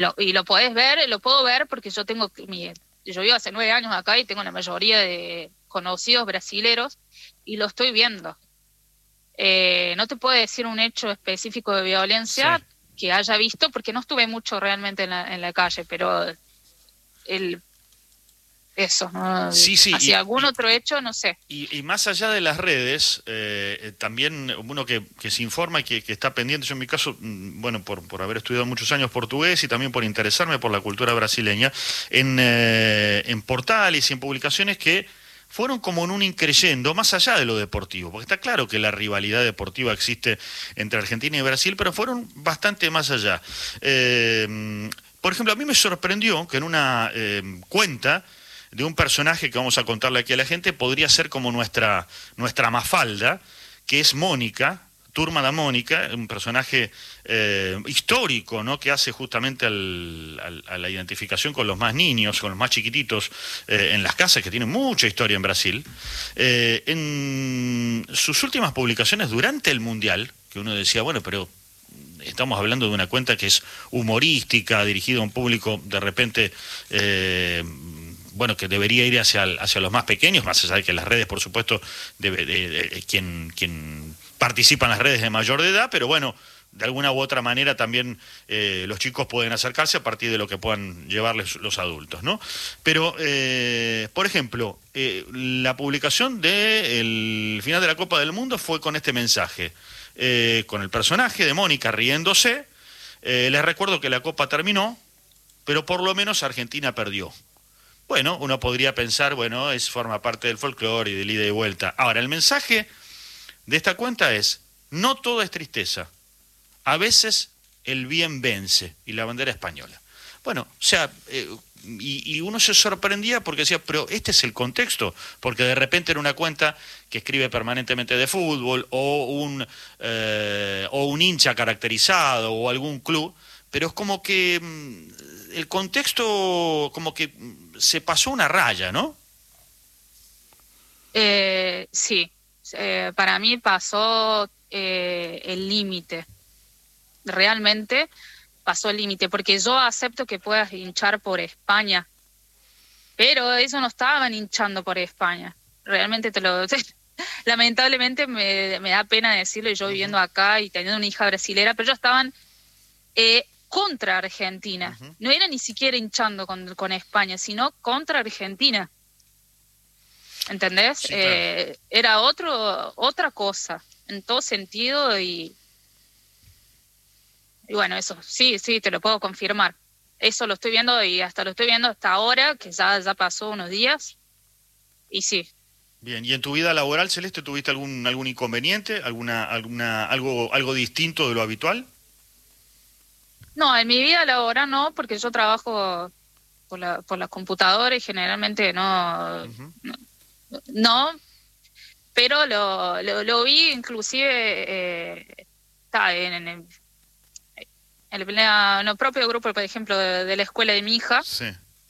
Y lo podés ver, lo puedo ver porque yo vivo hace 9 años acá y tengo la mayoría de conocidos brasileros y lo estoy viendo. No te puedo decir un hecho específico de Sí. violencia que haya visto porque no estuve mucho realmente en la calle, pero el, eso, ¿no? Sí, sí, Hacia algún otro hecho, no sé. y más allá de las redes, también uno que se informa y que está pendiente, yo en mi caso, bueno, por haber estudiado muchos años portugués y también por interesarme por la cultura brasileña, en portales y en publicaciones que fueron como en un increyendo, más allá de lo deportivo, porque está claro que la rivalidad deportiva existe entre Argentina y Brasil, pero fueron bastante más allá. Por ejemplo, a mí me sorprendió que en una cuenta de un personaje que vamos a contarle aquí a la gente, podría ser como nuestra Mafalda, que es Mónica, Turma da Mónica, un personaje histórico, ¿no? Que hace justamente a la identificación con los más niños, con los más chiquititos en las casas, que tienen mucha historia en Brasil. En sus últimas publicaciones durante el Mundial, que uno decía, bueno, pero estamos hablando de una cuenta que es humorística, dirigida a un público de repente bueno, que debería ir hacia los más pequeños, más allá de que las redes, por supuesto, quien participa en las redes de mayor de edad, pero bueno, de alguna u otra manera también los chicos pueden acercarse a partir de lo que puedan llevarles los adultos, ¿no? Pero, por ejemplo, la publicación del final de la Copa del Mundo fue con este mensaje, con el personaje de Mónica riéndose. Les recuerdo que la Copa terminó, pero por lo menos Argentina perdió. Bueno, uno podría pensar, bueno, forma parte del folclore y del ida y vuelta. Ahora, el mensaje de esta cuenta es, no todo es tristeza, a veces el bien vence, y la bandera española. Bueno, o sea, y uno se sorprendía porque decía, pero este es el contexto, porque de repente era una cuenta que escribe permanentemente de fútbol, o un hincha caracterizado, o algún club, pero es como que el contexto como que se pasó una raya, ¿no? Sí, para mí pasó el límite, realmente pasó el límite, porque yo acepto que puedas hinchar por España, pero ellos no estaban hinchando por España. Realmente lamentablemente me da pena decirlo, yo Ujú, viviendo acá y teniendo una hija brasilera, pero ellos estaban contra Argentina. ujú. No era ni siquiera hinchando con España, sino contra Argentina. ¿Entendés? Sí, claro. Era otra cosa, en todo sentido, y bueno, eso, sí, sí, te lo puedo confirmar. Eso lo estoy viendo y hasta lo estoy viendo hasta ahora, que ya pasó unos días, y sí. Bien, ¿y en tu vida laboral, Celeste, tuviste algún inconveniente, algo distinto de lo habitual? No, en mi vida laboral no, porque yo trabajo por la computadora y generalmente Ujú. no, pero lo vi inclusive está en el propio grupo, por ejemplo, de la escuela de mi hija. Sí,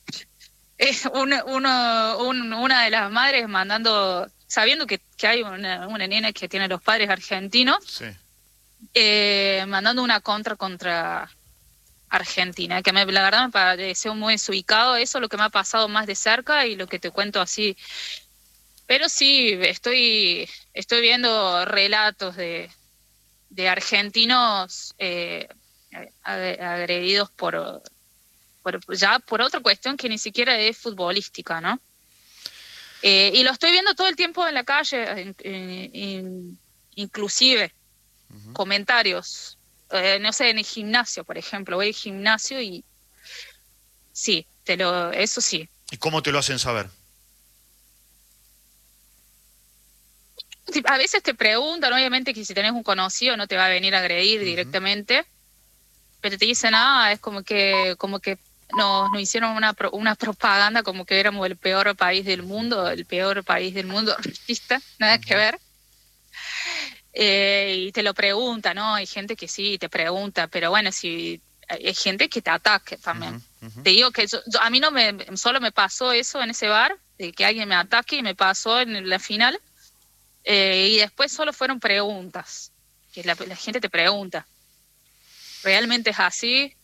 Una de las madres sabiendo que hay una nena que tiene los padres argentinos, sí. mandando una contra Argentina, que la verdad me pareció muy desubicado. Eso es lo que me ha pasado más de cerca y lo que te cuento así. Pero sí, estoy viendo relatos de argentinos agredidos ya por otra cuestión que ni siquiera es futbolística, ¿no? Y lo estoy viendo todo el tiempo en la calle, inclusive Ujú. comentarios, no sé, en el gimnasio, por ejemplo, voy al gimnasio y sí, eso sí. ¿Y cómo te lo hacen saber? Sí, a veces te preguntan, obviamente que si tenés un conocido no te va a venir a agredir Ujú. directamente, pero te dicen, es como que nos hicieron una propaganda como que éramos el peor país del mundo, racista, nada que Ujú. ver. Y te lo pregunta, ¿no? Hay gente que sí te pregunta, pero bueno, si hay gente que te ataque Ujú. también. Ujú. Te digo que a mí no solo me pasó eso en ese bar, de que alguien me ataque, y me pasó en la final, y después solo fueron preguntas, que la gente te pregunta, ¿realmente es así?